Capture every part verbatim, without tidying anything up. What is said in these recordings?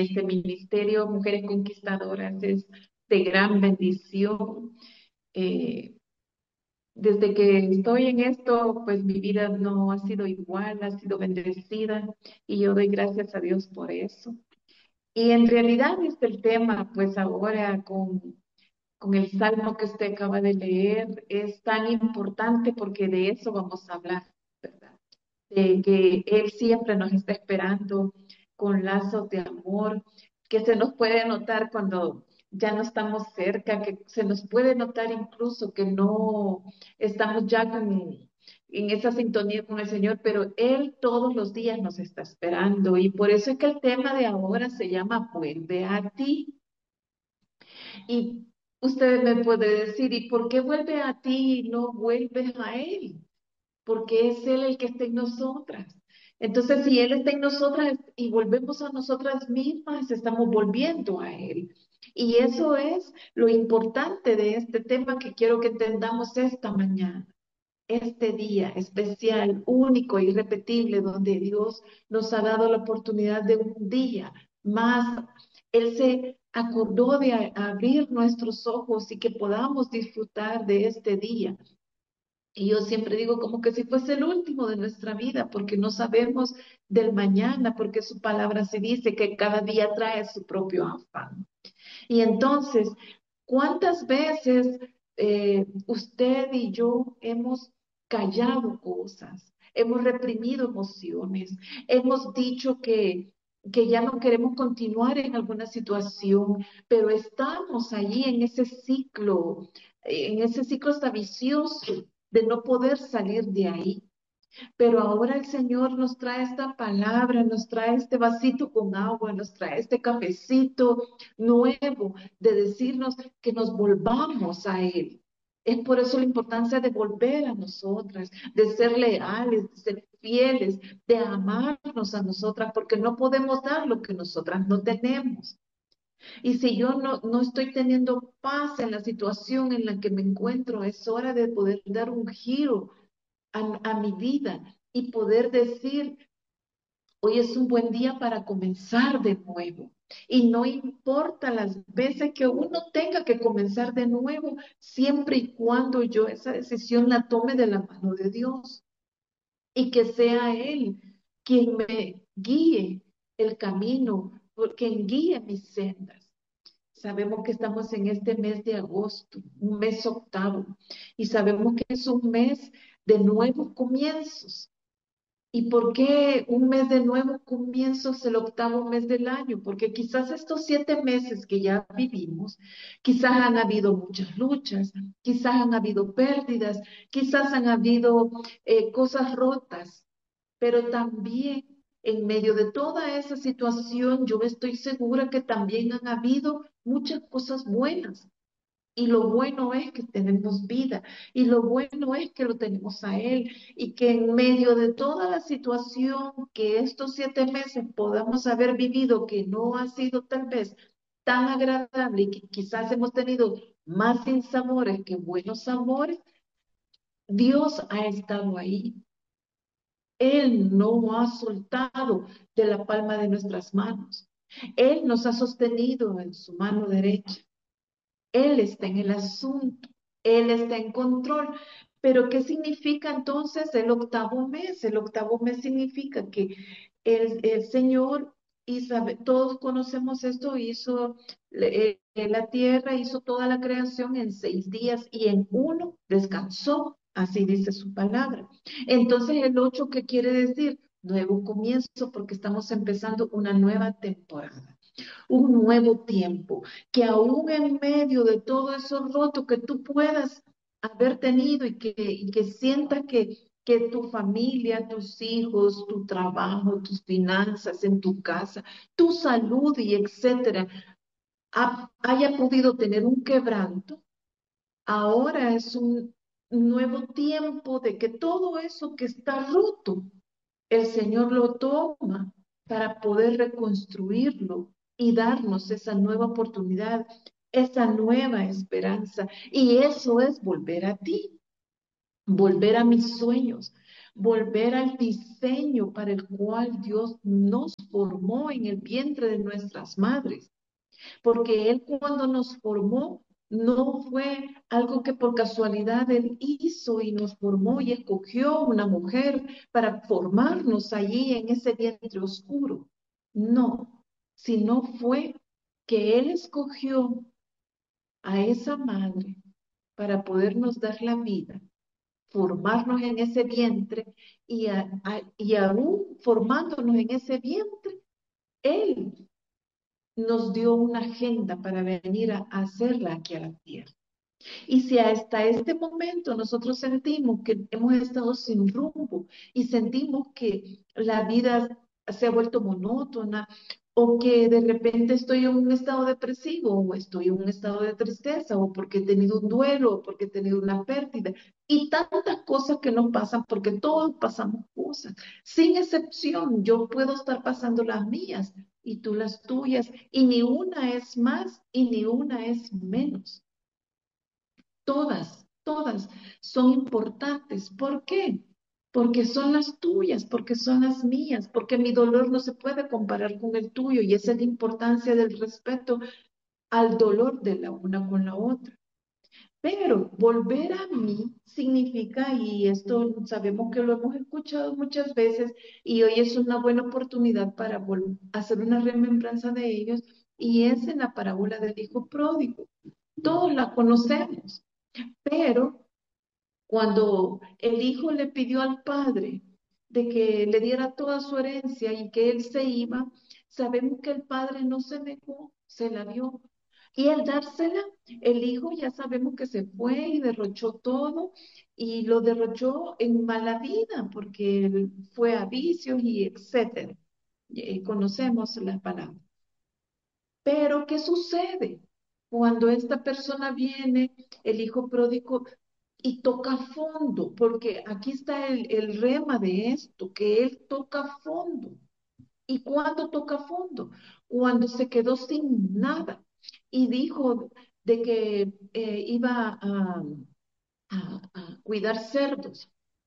este ministerio Mujeres Conquistadoras es de gran bendición. Eh, Desde que estoy en esto, pues mi vida no ha sido igual, ha sido bendecida y yo doy gracias a Dios por eso. Y en realidad este el tema, pues ahora con, con el salmo que usted acaba de leer, es tan importante porque de eso vamos a hablar, ¿verdad? De que Él siempre nos está esperando con lazos de amor, que se nos puede notar cuando ya no estamos cerca, que se nos puede notar incluso que no estamos ya con, en esa sintonía con el Señor, pero Él todos los días nos está esperando y por eso es que el tema de ahora se llama Vuelve a ti. Y usted me puede decir, ¿y por qué vuelve a ti y no vuelves a Él? Porque es Él el que está en nosotras. Entonces, si Él está en nosotras y volvemos a nosotras mismas, estamos volviendo a Él. Y eso es lo importante de este tema que quiero que entendamos esta mañana, este día especial, único, irrepetible, donde Dios nos ha dado la oportunidad de un día más. Él se acordó de a- abrir nuestros ojos y que podamos disfrutar de este día. Y yo siempre digo como que si fuese el último de nuestra vida, porque no sabemos del mañana, porque su palabra se dice que cada día trae su propio afán. Y entonces, ¿cuántas veces eh, usted y yo hemos callado cosas, hemos reprimido emociones, hemos dicho que, que ya no queremos continuar en alguna situación, pero estamos allí en ese ciclo, en ese ciclo está vicioso de no poder salir de ahí? Pero ahora el Señor nos trae esta palabra, nos trae este vasito con agua, nos trae este cafecito nuevo de decirnos que nos volvamos a Él. Es por eso la importancia de volver a nosotras, de ser leales, de ser fieles, de amarnos a nosotras, porque no podemos dar lo que nosotras no tenemos. Y si yo no, no estoy teniendo paz en la situación en la que me encuentro, es hora de poder dar un giro a, a mi vida y poder decir, hoy es un buen día para comenzar de nuevo. Y no importa las veces que uno tenga que comenzar de nuevo, siempre y cuando yo esa decisión la tome de la mano de Dios y que sea Él quien me guíe el camino, quien guíe mis sendas. Sabemos que estamos en este mes de agosto, un mes octavo, y sabemos que es un mes de nuevos comienzos. ¿Y por qué un mes de nuevos comienzos, el octavo mes del año? Porque quizás estos siete meses que ya vivimos, quizás han habido muchas luchas, quizás han habido pérdidas, quizás han habido eh, cosas rotas, pero también en medio de toda esa situación, yo estoy segura que también han habido muchas cosas buenas. Y lo bueno es que tenemos vida y lo bueno es que lo tenemos a Él y que en medio de toda la situación que estos siete meses podamos haber vivido, que no ha sido tal vez tan agradable y que quizás hemos tenido más sinsabores que buenos sabores, Dios ha estado ahí. Él no ha soltado de la palma de nuestras manos. Él nos ha sostenido en su mano derecha. Él está en el asunto, Él está en control. Pero ¿qué significa entonces el octavo mes? El octavo mes significa que el, el Señor, y sabe- todos conocemos esto, hizo eh, la tierra, hizo toda la creación en seis días y en uno descansó, así dice su palabra. Entonces el ocho, ¿qué quiere decir? Nuevo comienzo, porque estamos empezando una nueva temporada, un nuevo tiempo, que aún en medio de todo eso roto que tú puedas haber tenido y que, y que sientas que, que tu familia, tus hijos, tu trabajo, tus finanzas en tu casa, tu salud y etcétera, ha- haya podido tener un quebranto, ahora es un nuevo tiempo de que todo eso que está roto, el Señor lo toma para poder reconstruirlo y darnos esa nueva oportunidad, esa nueva esperanza. Y eso es volver a ti, volver a mis sueños, volver al diseño para el cual Dios nos formó en el vientre de nuestras madres, porque Él cuando nos formó no fue algo que por casualidad Él hizo y nos formó y escogió una mujer para formarnos allí en ese vientre oscuro. No, sino fue que Él escogió a esa madre para podernos dar la vida, formarnos en ese vientre y, a- a- y aún formándonos en ese vientre, Él nos dio una agenda para venir a, a hacerla aquí a la tierra. Y si hasta este momento nosotros sentimos que hemos estado sin rumbo y sentimos que la vida se ha vuelto monótona o que de repente estoy en un estado depresivo o estoy en un estado de tristeza o porque he tenido un duelo o porque he tenido una pérdida y tantas cosas que nos pasan porque todos pasamos cosas, sin excepción, yo puedo estar pasando las mías y tú las tuyas y ni una es más y ni una es menos. Todas, todas son importantes. ¿Por qué? Porque son las tuyas, porque son las mías, porque mi dolor no se puede comparar con el tuyo y esa es la importancia del respeto al dolor de la una con la otra. Pero volver a mí significa, y esto sabemos que lo hemos escuchado muchas veces, y hoy es una buena oportunidad para vol- hacer una remembranza de ellos, y es en la parábola del hijo pródigo. Todos la conocemos, pero cuando el hijo le pidió al padre de que le diera toda su herencia y que él se iba, sabemos que el padre no se negó, se la dio. Y al dársela, el hijo ya sabemos que se fue y derrochó todo y lo derrochó en mala vida porque él fue a vicios y etcétera. Eh, conocemos las palabras. Pero, ¿qué sucede? Cuando esta persona viene, el hijo pródigo, y toca fondo, porque aquí está el, el rema de esto, que él toca fondo. ¿Y cuándo toca fondo? Cuando se quedó sin nada y dijo de que eh, iba a, a- a cuidar cerdos.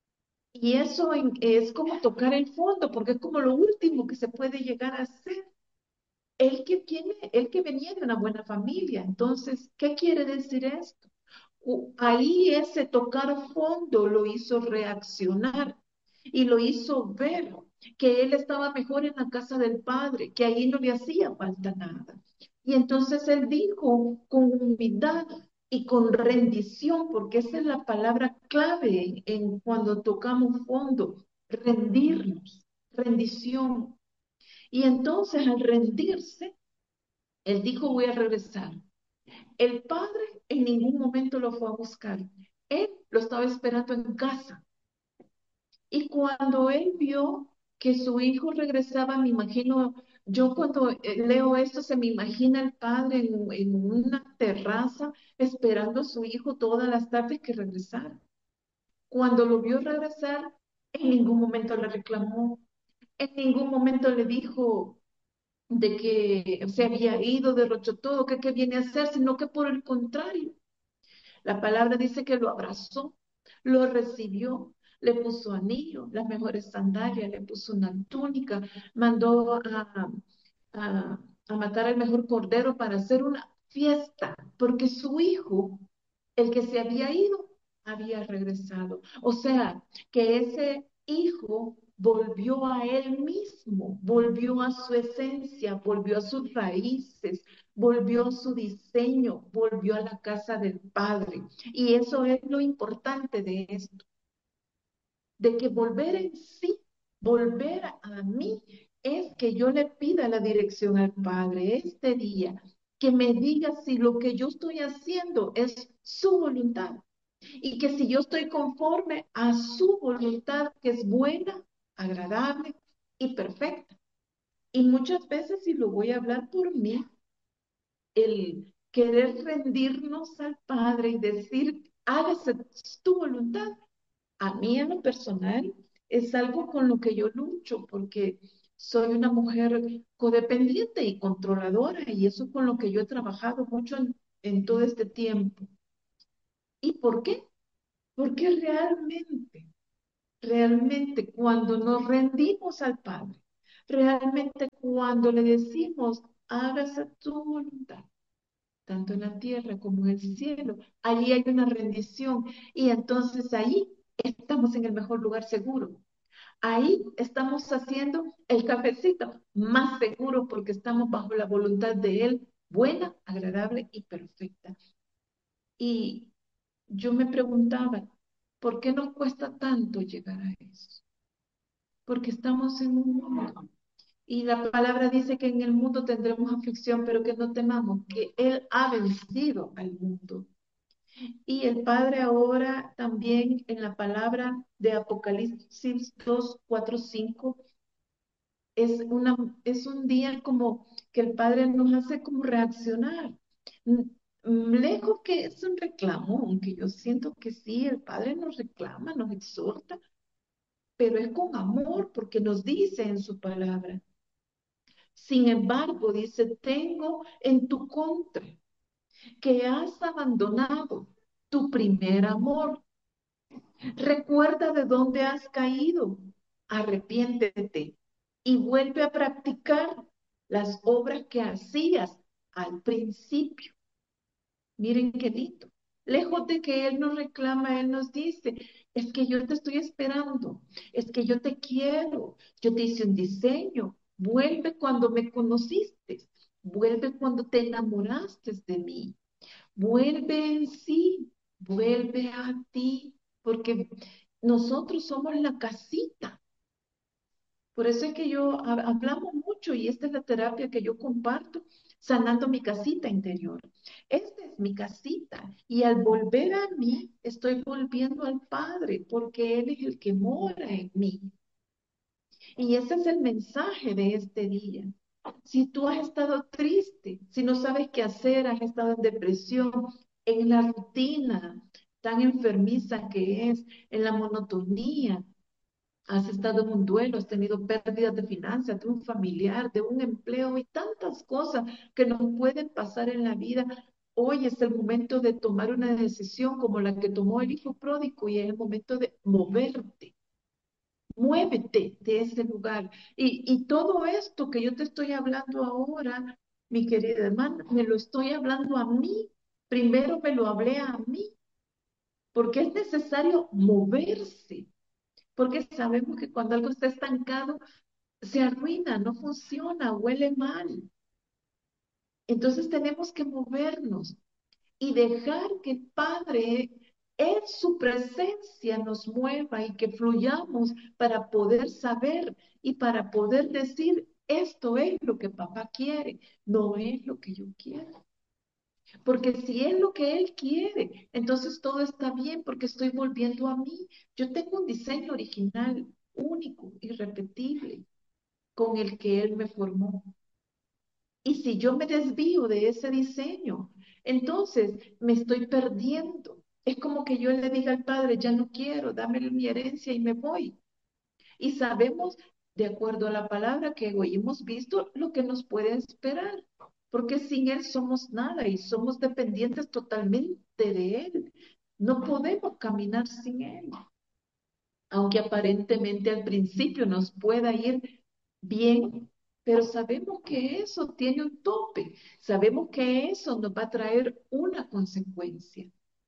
Y eso en- es como tocar el fondo, porque es como lo último que se puede llegar a hacer. Él que tiene, él que venía de una buena familia. Entonces, ¿qué quiere decir esto? U- Ahí ese tocar fondo lo hizo reaccionar y lo hizo ver que él estaba mejor en la casa del Padre, que ahí no le hacía falta nada. Y entonces él dijo con humildad y con rendición, porque esa es la palabra clave en, en cuando tocamos fondo, rendirnos, rendición. Y entonces al rendirse, él dijo, voy a regresar. El padre en ningún momento lo fue a buscar. Él lo estaba esperando en casa. Y cuando él vio que su hijo regresaba, me imagino, yo cuando eh, leo esto, se me imagina el padre en, en una terraza esperando a su hijo todas las tardes que regresara. Cuando lo vio regresar, en ningún momento le reclamó, en ningún momento le dijo, de que se había ido, derrochó todo, que qué viene a hacer, sino que por el contrario, la palabra dice que lo abrazó, lo recibió, le puso anillo, las mejores sandalias, le puso una túnica, mandó a, a, a matar al mejor cordero para hacer una fiesta, porque su hijo, el que se había ido, había regresado. O sea, que ese hijo volvió a él mismo, volvió a su esencia, volvió a sus raíces, volvió a su diseño, volvió a la casa del Padre. Y eso es lo importante de esto, de que volver en sí, volver a mí, es que yo le pida la dirección al Padre este día, que me diga si lo que yo estoy haciendo es su voluntad y que si yo estoy conforme a su voluntad, que es buena, agradable y perfecta. Y muchas veces, si lo voy a hablar por mí, el querer rendirnos al Padre y decir, hágase tu voluntad, a mí en lo personal es algo con lo que yo lucho porque soy una mujer codependiente y controladora y eso es con lo que yo he trabajado mucho en, en todo este tiempo. ¿Y por qué? Porque realmente realmente cuando nos rendimos al Padre, realmente cuando le decimos, hágase tu voluntad, tanto en la tierra como en el cielo, allí hay una rendición y entonces ahí estamos en el mejor lugar seguro. Ahí estamos haciendo el cafecito más seguro porque estamos bajo la voluntad de Él, buena, agradable y perfecta. Y yo me preguntaba, ¿por qué nos cuesta tanto llegar a eso? Porque estamos en un mundo. Y la palabra dice que en el mundo tendremos aflicción, pero que no temamos, que Él ha vencido al mundo. Y el Padre ahora también en la palabra de Apocalipsis dos cuatro cinco es, una, es un día como que el Padre nos hace como reaccionar. Mm, mm, Lejos que es un reclamo, aunque yo siento que sí, el Padre nos reclama, nos exhorta, pero es con amor porque nos dice en su palabra. Sin embargo, dice, tengo en tu contra que has abandonado tu primer amor. Recuerda de dónde has caído, arrepiéntete y vuelve a practicar las obras que hacías al principio. Miren qué lindo. Lejos de que Él nos reclama, Él nos dice, es que yo te estoy esperando, es que yo te quiero, yo te hice un diseño, vuelve cuando me conociste, vuelve cuando te enamoraste de mí, vuelve en sí, vuelve a ti, porque nosotros somos la casita. Por eso es que yo ha- hablamos mucho y esta es la terapia que yo comparto, sanando mi casita interior. Esta es mi casita y al volver a mí, estoy volviendo al Padre porque Él es el que mora en mí. Y ese es el mensaje de este día. Si tú has estado triste, si no sabes qué hacer, has estado en depresión, en la rutina tan enfermiza que es, en la monotonía, has estado en un duelo, has tenido pérdidas de finanzas, de un familiar, de un empleo y tantas cosas que nos pueden pasar en la vida. Hoy es el momento de tomar una decisión como la que tomó el hijo pródigo y es el momento de moverte. Muévete de ese lugar. Y, y todo esto que yo te estoy hablando ahora, mi querida hermana, me lo estoy hablando a mí. Primero me lo hablé a mí, porque es necesario moverse, porque sabemos que cuando algo está estancado, se arruina, no funciona, huele mal. Entonces tenemos que movernos y dejar que el Padre en su presencia nos mueva y que fluyamos para poder saber y para poder decir, esto es lo que papá quiere, no es lo que yo quiero. Porque si es lo que él quiere, entonces todo está bien porque estoy volviendo a mí. Yo tengo un diseño original, único, irrepetible, con el que él me formó. Y si yo me desvío de ese diseño, entonces me estoy perdiendo. Es como que yo le diga al Padre, ya no quiero, dame mi herencia y me voy. Y sabemos, de acuerdo a la palabra, que hoy hemos visto lo que nos puede esperar, porque sin Él somos nada y somos dependientes totalmente de Él. No podemos caminar sin Él, aunque aparentemente al principio nos pueda ir bien, pero sabemos que eso tiene un tope, sabemos que eso nos va a traer una consecuencia.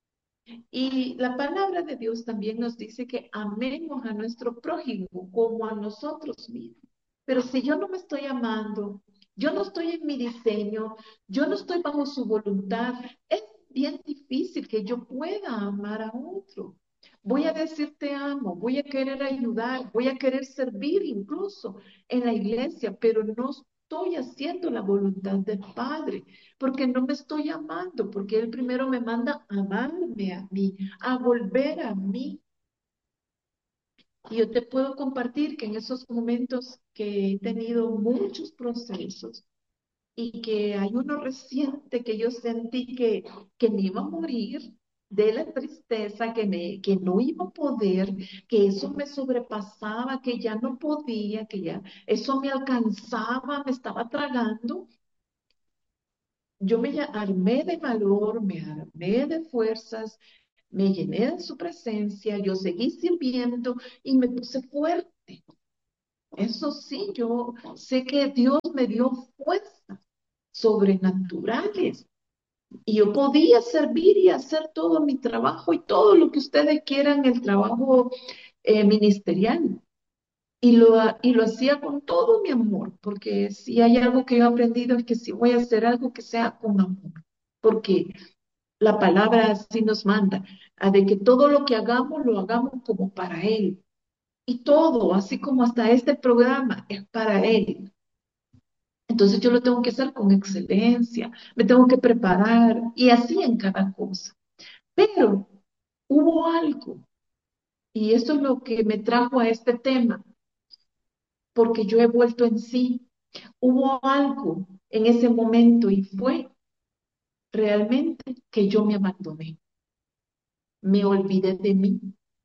Y la palabra de Dios también nos dice que amemos a nuestro prójimo como a nosotros mismos. Pero si yo no me estoy amando, yo no estoy en mi diseño, yo no estoy bajo su voluntad, es bien difícil que yo pueda amar a otro. Voy a decir te amo, voy a querer ayudar, voy a querer servir incluso en la iglesia, pero no estoy haciendo la voluntad del Padre, porque no me estoy amando, porque Él primero me manda a amarme a mí, a volver a mí. Y yo te puedo compartir que en esos momentos que he tenido muchos procesos y que hay uno reciente que yo sentí que, que me iba a morir de la tristeza, que, me, que no iba a poder, que eso me sobrepasaba, que ya no podía, que ya eso me alcanzaba, me estaba tragando. Yo me ya- armé de valor, me armé de fuerzas, Me llené de su presencia, yo seguí sirviendo y me puse fuerte. Eso sí, yo sé que Dios me dio fuerzas sobrenaturales y yo podía servir y hacer todo mi trabajo y todo lo que ustedes quieran, el trabajo eh, ministerial. Y lo, ha- y lo hacía con todo mi amor, porque si hay algo que yo he aprendido es que si voy a hacer algo que sea con amor, porque la palabra así nos manda, a de que todo lo que hagamos lo hagamos como para Él. Y todo, así como hasta este programa, es para Él. Entonces yo lo tengo que hacer con excelencia, me tengo que preparar y así en cada cosa. Pero hubo algo, y eso es lo que me trajo a este tema, porque yo he vuelto en sí. Hubo algo en ese momento y fue realmente que yo me abandoné, me olvidé de mí,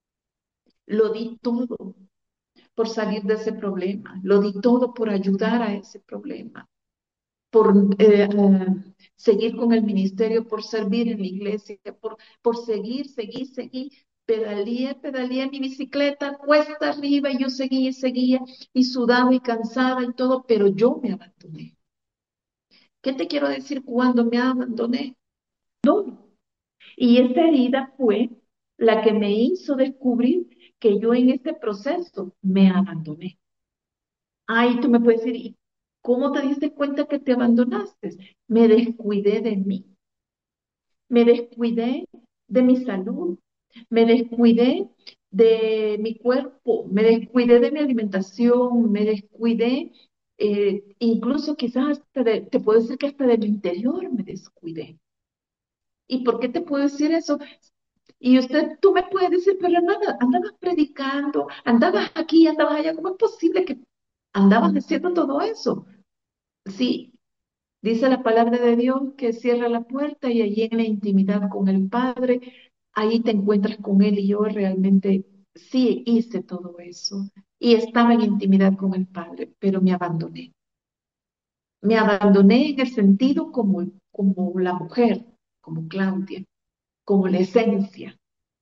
lo di todo por salir de ese problema, lo di todo por ayudar a ese problema, por eh, eh, seguir con el ministerio, por servir en la iglesia, por, por seguir, seguir, seguir. Pedaleé, pedaleé mi bicicleta, cuesta arriba, y yo seguía y seguía, y sudaba y cansada y todo, pero yo me abandoné. ¿Qué te quiero decir cuando me abandoné? No. Y esta herida fue la que me hizo descubrir que yo en este proceso me abandoné. Ay, tú me puedes decir, ¿y cómo te diste cuenta que te abandonaste? Me descuidé de mí, me descuidé de mi salud, me descuidé de mi cuerpo, me descuidé de mi alimentación, me descuidé, eh, incluso quizás hasta de- te puedo decir que hasta de mi interior me descuidé. ¿Y por qué te puedo decir eso? Y usted, tú me puedes decir, pero nada, andabas predicando, andabas aquí, andabas allá, ¿cómo es posible que andabas haciendo todo eso? Sí, dice la palabra de Dios que cierra la puerta y allí en la intimidad con el Padre, ahí te encuentras con Él y yo realmente sí hice todo eso y estaba en intimidad con el Padre, pero me abandoné. Me abandoné en el sentido como, como la mujer, como Claudia, como la esencia.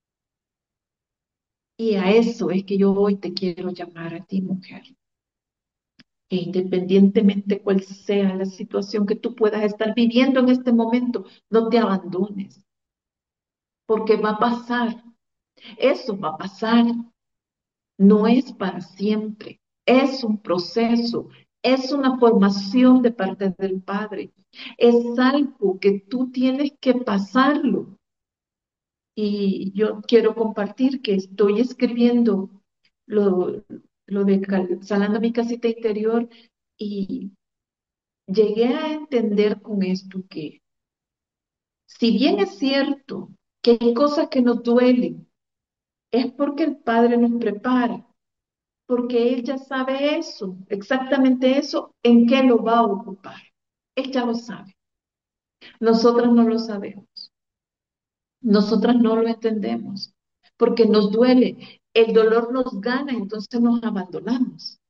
Y a eso es que yo hoy te quiero llamar a ti, mujer. E independientemente cuál sea la situación que tú puedas estar viviendo en este momento, no te abandones, porque va a pasar. Eso va a pasar. No es para siempre. Es un proceso. Es una formación de parte del Padre. Es algo que tú tienes que pasarlo. Y yo quiero compartir que estoy escribiendo lo, lo de cal- sanando mi casita interior y llegué a entender con esto que si bien es cierto que hay cosas que nos duelen, es porque el Padre nos prepara, porque Él ya sabe eso, exactamente eso, en qué lo va a ocupar. Él ya lo sabe. Nosotras no lo sabemos. Nosotras no lo entendemos, porque nos duele. El dolor nos gana, entonces nos abandonamos.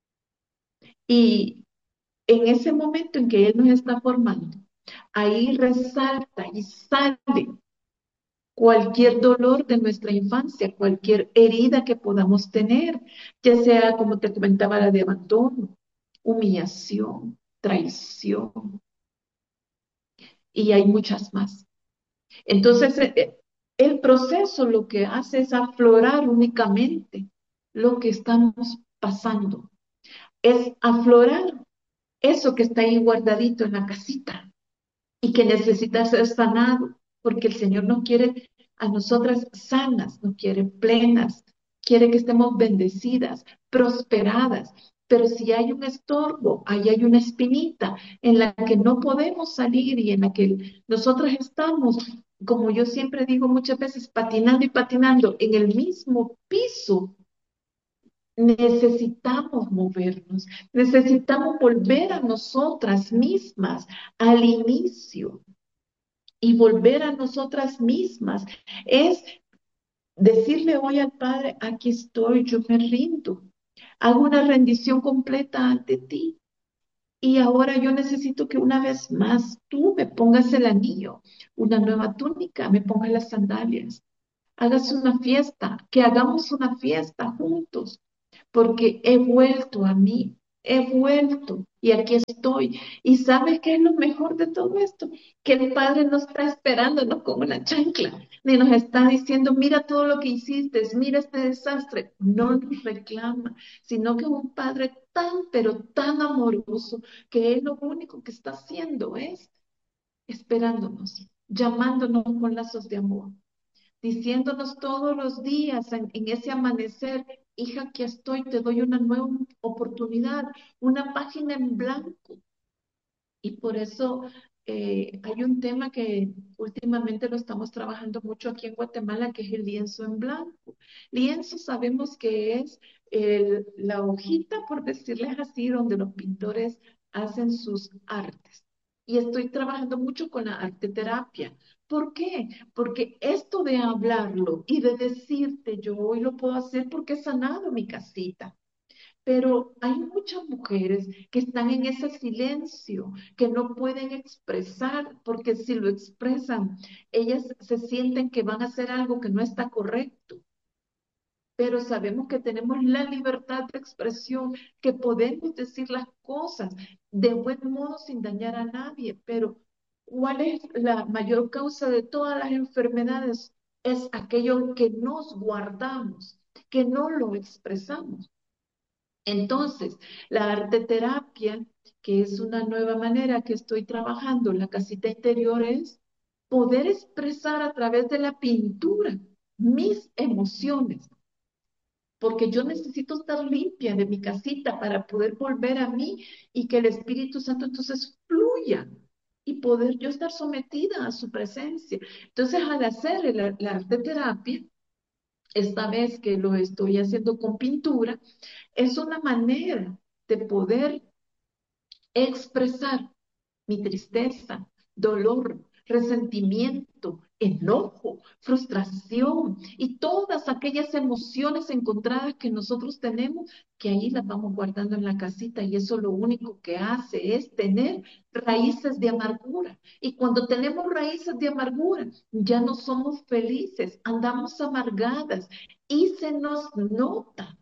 Y en ese momento en que Él nos está formando, ahí resalta y sale cualquier dolor de nuestra infancia, cualquier herida que podamos tener, ya sea, como te comentaba, la de abandono, humillación, traición, y hay muchas más. Entonces, eh, eh, el proceso lo que hace es aflorar únicamente lo que estamos pasando, es aflorar eso que está ahí guardadito en la casita y que necesita ser sanado, porque el Señor nos quiere a nosotras sanas, nos quiere plenas, quiere que estemos bendecidas, prosperadas. Pero si hay un estorbo, ahí hay una espinita en la que no podemos salir y en la que nosotras estamos, como yo siempre digo muchas veces, patinando y patinando en el mismo piso. Necesitamos movernos, necesitamos volver a nosotras mismas, al inicio, y volver a nosotras mismas. Es decirle hoy al Padre, aquí estoy, yo me rindo, hago una rendición completa ante ti. Y ahora yo necesito que una vez más tú me pongas el anillo, una nueva túnica, me pongas las sandalias. hágase una fiesta, que hagamos una fiesta juntos, porque he vuelto a mí, he vuelto y aquí estoy. ¿Y sabes qué es lo mejor de todo esto? Que el Padre no está esperándonos con una chancla, ni nos está diciendo, mira todo lo que hiciste, mira este desastre. No nos reclama, sino que un Padre tan, pero tan amoroso, que Él lo único que está haciendo es esperándonos, llamándonos con lazos de amor, diciéndonos todos los días en, en ese amanecer, hija, aquí estoy, te doy una nueva oportunidad, una página en blanco. Y por eso eh, hay un tema que últimamente lo estamos trabajando mucho aquí en Guatemala, que es el lienzo en blanco. Lienzo sabemos que es el- la hojita, por decirles así, donde los pintores hacen sus artes. Y estoy trabajando mucho con la arte terapia. ¿Por qué? Porque esto de hablarlo y de decirte, yo hoy lo puedo hacer porque he sanado mi casita. Pero hay muchas mujeres que están en ese silencio, que no pueden expresar, porque si lo expresan, ellas se sienten que van a hacer algo que no está correcto. Pero sabemos que tenemos la libertad de expresión, que podemos decir las cosas de buen modo sin dañar a nadie. Pero ¿cuál es la mayor causa de todas las enfermedades? Es aquello que nos guardamos, que no lo expresamos. Entonces, la arte terapia, que es una nueva manera que estoy trabajando en la casita interior, es poder expresar a través de la pintura mis emociones, porque yo necesito estar limpia de mi casita para poder volver a mí y que el Espíritu Santo entonces fluya y poder yo estar sometida a su presencia. Entonces, al hacer el- la arte terapia, esta vez que lo estoy haciendo con pintura, es una manera de poder expresar mi tristeza, dolor, resentimiento, enojo, frustración y todas aquellas emociones encontradas que nosotros tenemos, que ahí las vamos guardando en la casita y eso lo único que hace es tener raíces de amargura. Y cuando tenemos raíces de amargura, ya no somos felices, andamos amargadas y se nos nota.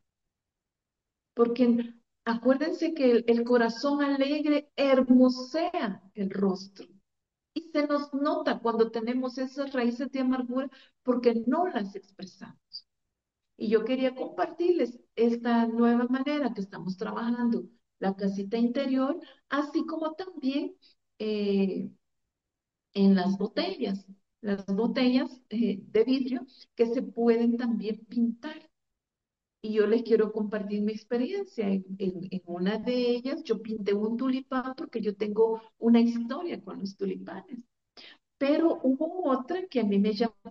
Porque acuérdense que el, el corazón alegre hermosea el rostro. Y se nos nota cuando tenemos esas raíces de amargura porque no las expresamos. Y yo quería compartirles esta nueva manera que estamos trabajando la casita interior, así como también eh, en las botellas, las botellas eh, de vidrio que se pueden también pintar. Y yo les quiero compartir mi experiencia. En, en- en una de ellas yo pinté un tulipán porque yo tengo una historia con los tulipanes. Pero hubo otra que a mí me llamó.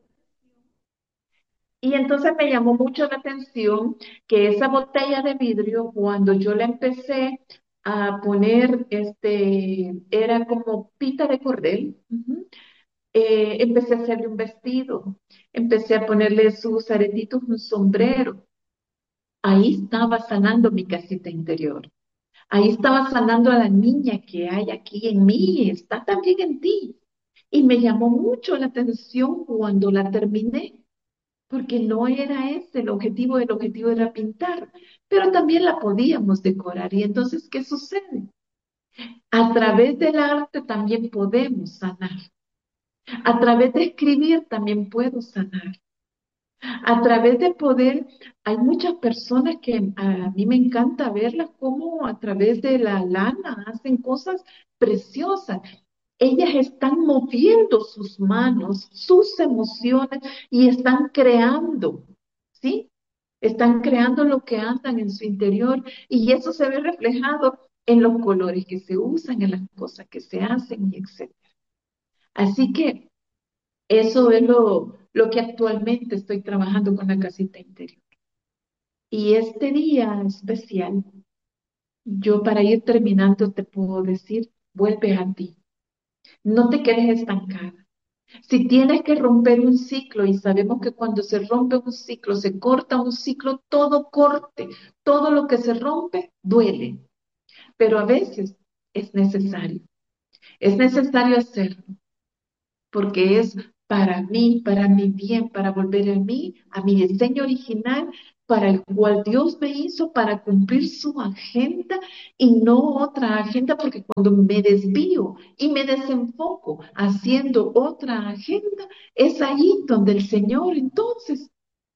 Y entonces me llamó mucho la atención que esa botella de vidrio, cuando yo la empecé a poner, este, era como pita de cordel. Ujú. Eh, empecé a hacerle un vestido, empecé a ponerle sus aretitos, un sombrero. Ahí estaba sanando mi casita interior. Ahí estaba sanando a la niña que hay aquí en mí, está también en ti. Y me llamó mucho la atención cuando la terminé, porque no era ese el objetivo, el objetivo era pintar, pero también la podíamos decorar. Y entonces, ¿qué sucede? A través del arte también podemos sanar. A través de escribir también puedo sanar. A través de poder, hay muchas personas que a mí me encanta verlas como a través de la lana hacen cosas preciosas. Ellas están moviendo sus manos, sus emociones y están creando, ¿sí? Están creando lo que andan en su interior y eso se ve reflejado en los colores que se usan, en las cosas que se hacen y etcétera. Así que eso es lo, lo que actualmente estoy trabajando con la casita interior. Y este día especial, yo para ir terminando te puedo decir, vuelve a ti, no te quedes estancada. Si tienes que romper un ciclo y sabemos que cuando se rompe un ciclo, se corta un ciclo, todo corte, todo lo que se rompe duele, pero a veces es necesario, es necesario hacerlo porque es para mí, para mi bien, para volver a mí, a mi diseño original, para el cual Dios me hizo para cumplir su agenda y no otra agenda, porque cuando me desvío y me desenfoco haciendo otra agenda, es ahí donde el Señor entonces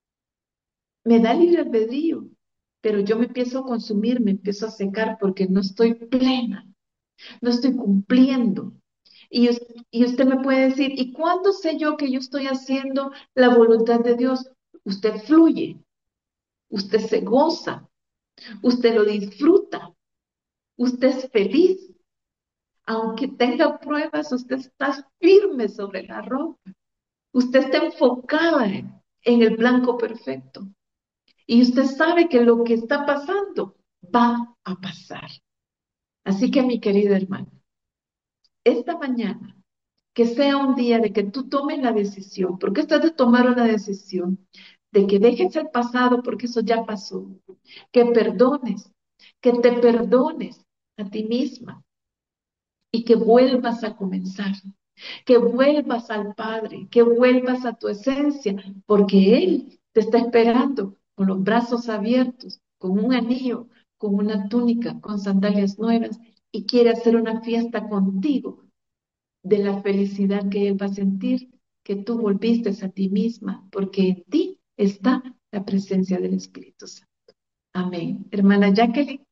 me da libre albedrío, pero yo me empiezo a consumir, me empiezo a secar porque no estoy plena, no estoy cumpliendo. Y, us- y usted me puede decir, ¿y cuándo sé yo que yo estoy haciendo la voluntad de Dios? Usted fluye, usted se goza, usted lo disfruta, usted es feliz. Aunque tenga pruebas, usted está firme sobre la roca. Usted está enfocada en, en el blanco perfecto. Y usted sabe que lo que está pasando va a pasar. Así que, mi querida hermana, esta mañana, que sea un día de que tú tomes la decisión, porque esto es de tomar una decisión, de que dejes el pasado, porque eso ya pasó, que perdones, que te perdones a ti misma y que vuelvas a comenzar, que vuelvas al Padre, que vuelvas a tu esencia, porque Él te está esperando con los brazos abiertos, con un anillo, con una túnica, con sandalias nuevas y quiere hacer una fiesta contigo de la felicidad que Él va a sentir, que tú volviste a ti misma, porque en ti está la presencia del Espíritu Santo. Amén. Hermana Jacqueline,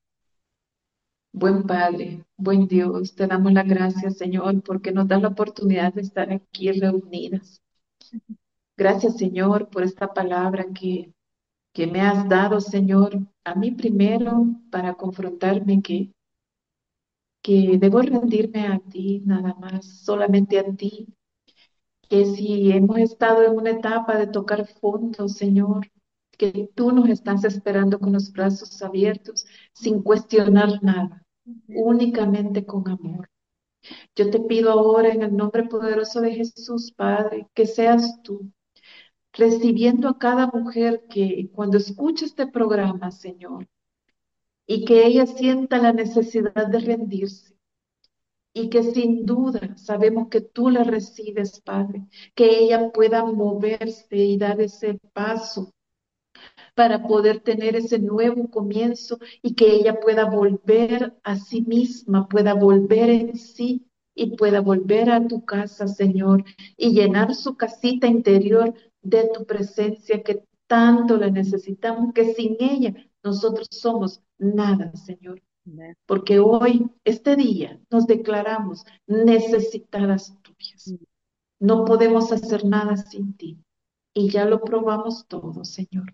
buen Padre, buen Dios, te damos las gracias, Señor, porque nos das la oportunidad de estar aquí reunidas. Gracias, Señor, por esta palabra que, que me has dado, Señor, a mí primero para confrontarme que, que debo rendirme a ti, nada más, solamente a ti, que si hemos estado en una etapa de tocar fondo, Señor, que tú nos estás esperando con los brazos abiertos, sin cuestionar nada, únicamente con amor. Yo te pido ahora en el nombre poderoso de Jesús, Padre, que seas tú recibiendo a cada mujer que cuando escuche este programa, Señor, y que ella sienta la necesidad de rendirse y que sin duda sabemos que tú la recibes, Padre, que ella pueda moverse y dar ese paso para poder tener ese nuevo comienzo y que ella pueda volver a sí misma, pueda volver en sí y pueda volver a tu casa, Señor, y llenar su casita interior de tu presencia que tanto la necesitamos, que sin ella nosotros somos nada, Señor. Amen. Porque hoy, este día, nos declaramos necesitadas tuyas. No podemos hacer nada sin ti. Y ya lo probamos todo, Señor.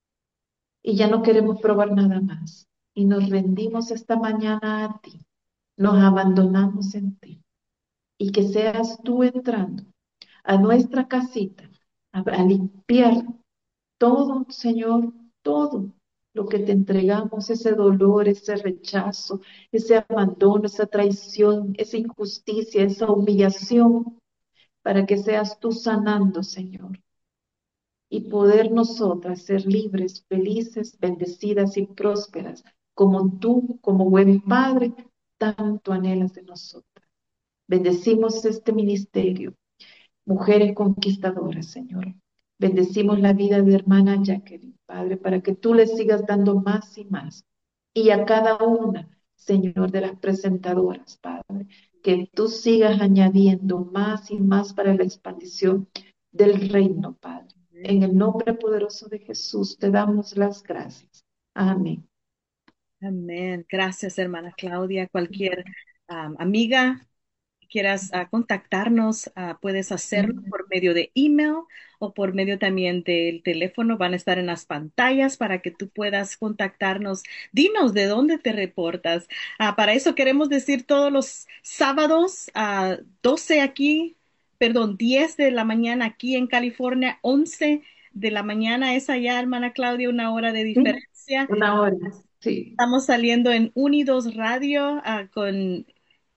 Y ya no queremos probar nada más. Y nos rendimos esta mañana a ti. Nos abandonamos en ti. Y que seas tú entrando a nuestra casita a, a limpiar todo, Señor, todo lo que te entregamos, ese dolor, ese rechazo, ese abandono, esa traición, esa injusticia, esa humillación, para que seas tú sanando, Señor, y poder nosotras ser libres, felices, bendecidas y prósperas, como tú, como buen Padre, tanto anhelas de nosotras. Bendecimos este ministerio, mujeres conquistadoras, Señor. Bendecimos la vida de hermana Jacqueline, Padre, para que tú le sigas dando más y más. Y a cada una, Señor, de las presentadoras, Padre, que tú sigas añadiendo más y más para la expansión del reino, Padre. En el nombre poderoso de Jesús te damos las gracias. Amén. Amén. Gracias, hermana Claudia. Cualquier am, amiga que quieras ah, contactarnos, ah, puedes hacerlo por medio de email o por medio también del teléfono. Van a estar en las pantallas para que tú puedas contactarnos. Dinos de dónde te reportas. Ah, para eso queremos decir todos los sábados a doce aquí, perdón, diez de la mañana aquí en California, once de la mañana es allá, hermana Claudia, una hora de Sí, diferencia. una hora. Sí. Estamos saliendo en Unidos Radio ah, con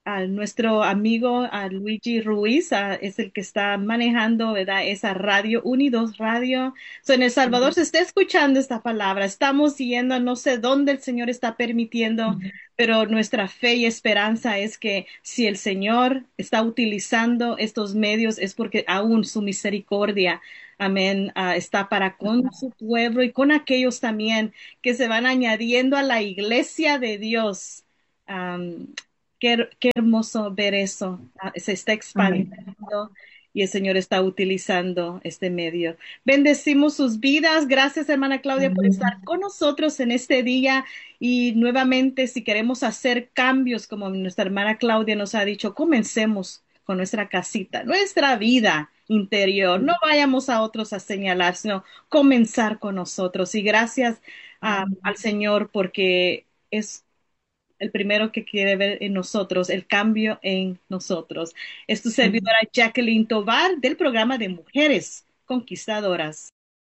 a nuestro amigo a Luigi Ruiz, a- es el que está manejando, ¿verdad? Esa radio, Unidos Radio. So, en El Salvador se está escuchando esta palabra. Estamos yendo, no sé dónde el Señor está permitiendo, pero nuestra fe y esperanza es que si el Señor está utilizando estos medios es porque aún su misericordia, amén, ah, está para con su pueblo y con aquellos también que se van añadiendo a la iglesia de Dios. Am, qué, qué hermoso ver eso. Ah, se está Amén. expandiendo y el Señor está utilizando este medio. Bendecimos sus vidas. Gracias, hermana Claudia, por estar Amén. con nosotros en este día. Y nuevamente, si queremos hacer cambios, como nuestra hermana Claudia nos ha dicho, comencemos con nuestra casita, nuestra vida interior. No vayamos a otros a señalar, sino comenzar con nosotros. Y gracias ah, al Señor porque es el primero que quiere ver en nosotros, el cambio en nosotros. Es tu servidora Jacqueline Tovar del programa de Mujeres Conquistadoras.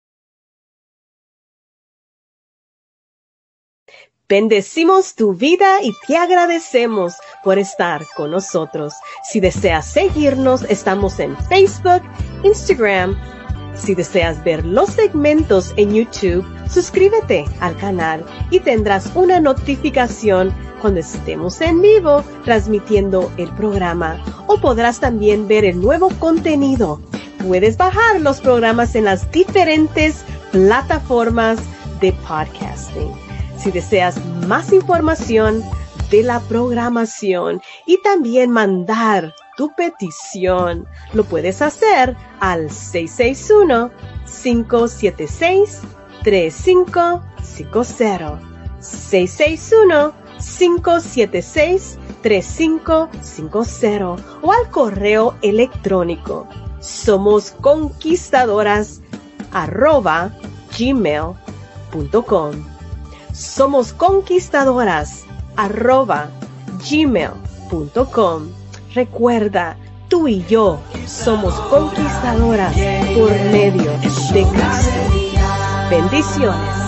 Bendecimos tu vida y te agradecemos por estar con nosotros. Si deseas seguirnos, estamos en Facebook, Instagram. Si deseas ver los segmentos en YouTube, suscríbete al canal y tendrás una notificación cuando estemos en vivo transmitiendo el programa. O podrás también ver el nuevo contenido. Puedes bajar los programas en las diferentes plataformas de podcasting. Si deseas más información de la programación y también mandar tu petición, lo puedes hacer al seis seis uno, cinco siete seis, tres cinco cinco cero. seis seis uno, cinco siete seis, tres cinco cinco cero o al correo electrónico somos conquistadoras arroba gmail punto com. Somos conquistadoras arroba gmail punto com. Recuerda, tú y yo somos conquistadoras por medio de Cristo. Bendiciones.